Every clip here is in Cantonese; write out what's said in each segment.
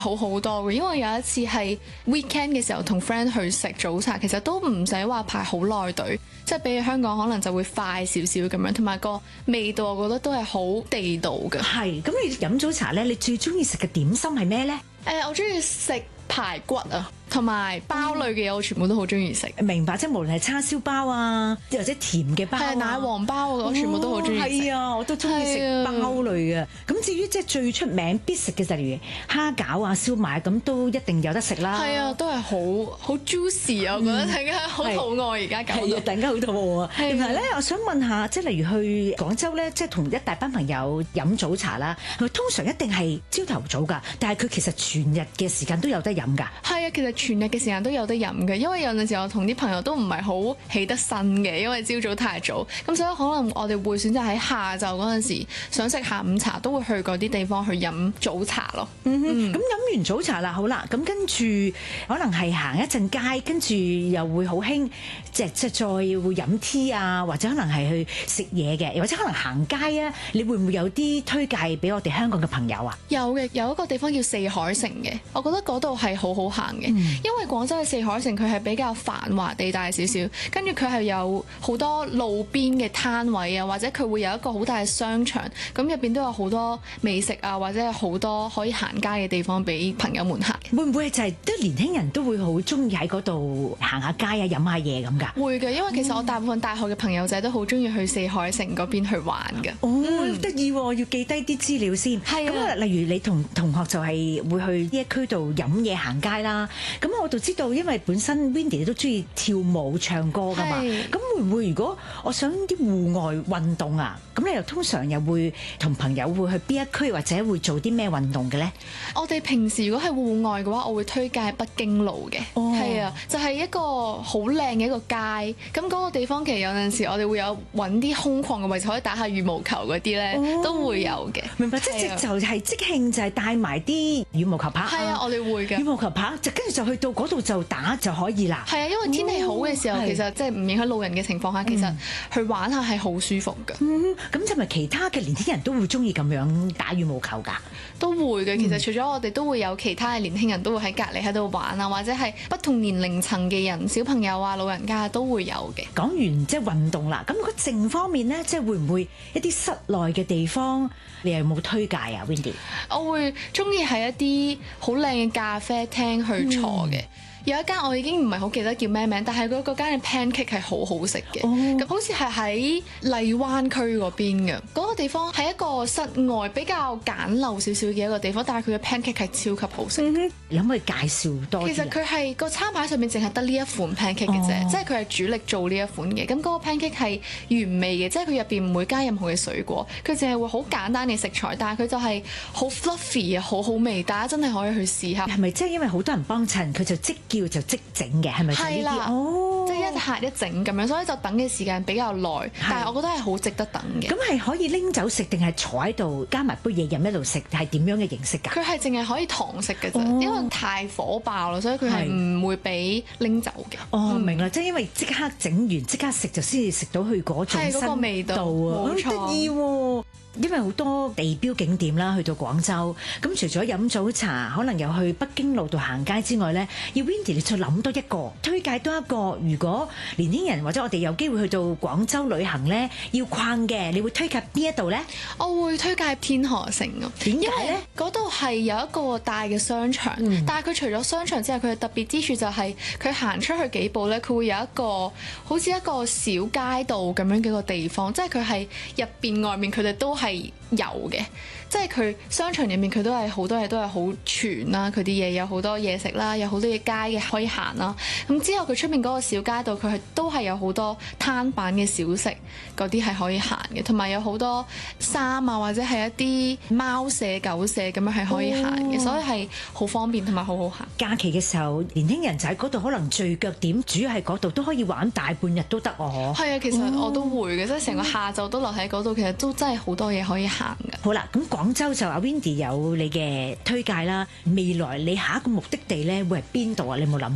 好好多嘅，因為有一次係 weekend 嘅時候同 friend 去食早茶，其實都唔使話排好耐隊，即係比起香港可能就會快少少咁樣，同埋個味道我覺得都係好地道嘅。 係，咁你飲早茶咧，你最中意食嘅點心係咩咧？ 我中意食排骨啊，同埋包類嘅嘢，我全部都好中意食。 明白，即係無論係叉燒包啊，或者甜嘅包啊， 係奶黃包我全部都好中意食。 係啊，我都中意食包類嘅。咁至於即係最出名必食嘅就例如蝦餃啊、燒賣咁，都一定有得食啦。 係啊，都係好 juicy 啊！我覺得突然間好肚餓而家咁。 係啊，突然間好肚餓啊！同埋咧，我想問下，即係例如去廣州咧，即係同一大班朋友飲早茶啦，係咪通常一定係朝頭早㗎？但係佢其實全日嘅時間都有得飲㗎。 係啊，其實全日嘅時間都有得飲嘅，因為有陣時我同啲朋友都唔係好起得身嘅，因為朝早太早，咁所以可能我哋會選擇喺下晝嗰陣時想食下午茶，都會去嗰啲地方去飲早茶咯。 咁飲完早茶啦，好啦，咁跟住可能係行一陣街，跟住又會好興，即係再會飲 tea 啊，或者可能係去食嘢嘅，又或者可能行街啊，你會唔會有啲推介俾我哋香港嘅朋友啊？ 有嘅，有一個地方叫四海城嘅，我覺得嗰度係好好行嘅，因為廣州嘅四海城佢係比較繁華地帶少少，跟住佢係有好多路邊嘅攤位啊，或者佢會有一個好大嘅商場，咁入邊都有好多美食啊，或者係好多可以行街嘅地方俾朋友們行。 會唔會就係啲年輕人都會好中意喺嗰度行下街啊、飲下嘢咁㗎？ 會嘅，因為其實我大部分大學嘅朋友仔都好中意去四海城嗰邊去玩嘅。 得意喎，要記低啲資料先。 係啊， 咁啊，例如你同同學就係會去呢一區度飲嘢行街啦。咁我就知道，因為本身 Windy 都中意跳舞唱歌㗎嘛。咁會唔會如果我想啲戶外運動啊，咁你又通常又會同朋友會去邊一區或者會做啲咩運動嘅咧？ 我哋平時如果係戶外嘅話，我會推介北京路嘅。係啊，就係一個好靚嘅一個街。咁嗰個地方其實有陣時我哋會有揾啲空曠嘅位置可以打下羽毛球嗰啲咧，都會有嘅。 明白，即就係即興就係帶埋啲羽毛球拍。 係啊，我哋會嘅。 羽毛球拍就跟住就去到嗰度就打就可以啦。 係啊，因為天氣好嘅時候，其實即係唔影響路人嘅情況下，其實去玩下係好舒服㗎。 咁就咪其他嘅年輕人都會中意咁樣打羽毛球㗎？ 都會嘅。其實除咗我哋，都會有其他嘅年輕人都會喺隔離喺度玩啊，或者係不同年齡層嘅人，小朋友啊、老人家都會有嘅。 講完即係運動啦，咁如果靜方面咧，即係會唔會一啲室內嘅地方，你有冇推介啊 ，Windy？ 我會中意喺一啲好靚嘅咖啡廳去坐嘅。有一間我已經唔係好記得叫咩名，但係嗰間嘅 pancake 係好好食嘅。咁好似係喺荔灣區嗰邊嘅。嗰個地方係一個室外比較簡陋少少嘅一個地方，但係佢嘅 pancake 係超級好食。 你可唔可以介紹多啲？ 其實佢係個餐牌上面淨係得呢一款 pancake 嘅啫，即係佢係主力做呢一款嘅。咁嗰個 pancake 係原味嘅，即係佢入邊唔會加任何嘅水果，佢淨係會好簡單嘅食材，但係佢就係好 fluffy 啊，好好味。大家真係可以去試下。 係咪即係因為好多人幫襯，佢就即叫就即整嘅？係咪？ 係啦，即係一客一整咁樣，所以就等嘅時間比較耐，但係我覺得係好值得等嘅。 咁係可以拎走食定係坐喺度加埋杯嘢飲一路食？係點樣嘅形式㗎？ 佢係淨係可以堂食嘅啫，因為太火爆啦，所以佢係唔會俾拎走嘅。 明啦，即係因為即刻整完即刻食就先至食到佢嗰種嗰個味道啊， 冇錯，得意喎！因為好多地標景點啦，去到廣州，咁除咗飲早茶，可能又去北京路度行街之外呢，要 Windy 你再諗多一個，推介多一個。如果年輕人或者我哋有機會去到廣州旅行呢，要逛嘅，你會推介邊一度呢？ 我會推介天河城啊。 點解呢？ 嗰度係有一個大嘅商場，但係佢除咗商場之外，佢嘅特別之處就係佢行出去幾步呢，佢會有一個好似一個小街道咁樣嘅一個地方，即係佢係入邊外面佢哋都係有嘅，即係佢商場入面佢都係好多嘢都係好全啦，佢啲嘢有好多嘢食啦，有好多嘢街嘅可以行啦。咁之後佢出面嗰個小街道，佢係都係有好多攤販嘅小食，嗰啲係可以行嘅，同埋有好多衫啊，或者係一啲貓舍、狗舍咁樣係可以行嘅，所以係好方便同埋好好行。 假期嘅時候，年輕人就喺嗰度可能聚腳點，主要係嗰度都可以玩大半日都得哦。 係啊，其實我都會嘅，即係成個下晝都留喺嗰度，其實都真係好多嘢可以行嘅。 好啦，咁廣州就阿 Windy 有你嘅推介啦。未來你下一個目的地咧會係邊度啊？你有冇諗過啊？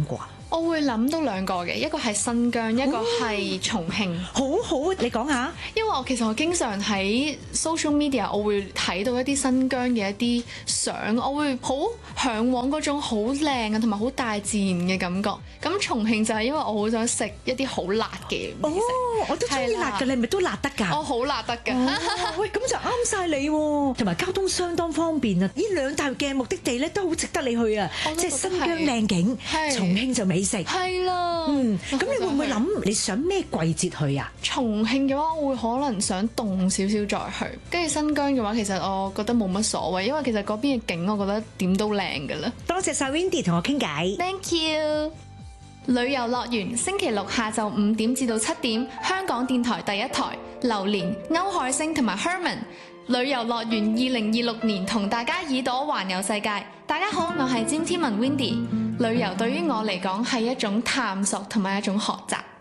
我會諗到兩個嘅，一個係新疆，一個係重慶。 好好，你講下。 因為我經常喺 social media，我會睇到一啲新疆嘅一啲相，我會好嚮往嗰種好靚啊，同埋好大自然嘅感覺。咁重慶就係因為我好想食一啲好辣嘅美食。 我都中意辣㗎，你係咪都辣得㗎？ 我好辣得㗎。 喂，咁就啱晒你喎，同埋交通相當方便啊！呢兩大嘅目的地咧都好值得你去啊，即係新疆靚景，重慶就美食。 係啦。 咁你會唔會諗你想咩季節去啊？ 重慶嘅話，我會可能想凍少少再去。跟住新疆嘅話，其實我覺得冇乜所謂，因為其實嗰邊嘅景我覺得點都靚㗎啦。 多謝晒 Windy 同我傾偈。 Thank you。旅遊樂園星期六下晝5點至到7點，香港電台第一台，榴蓮、歐海星同埋 Herman。旅遊樂園2026年同大家耳朵環遊世界。大家好，我係詹天文 Windy。旅遊對於我嚟講係一種探索同埋一種學習。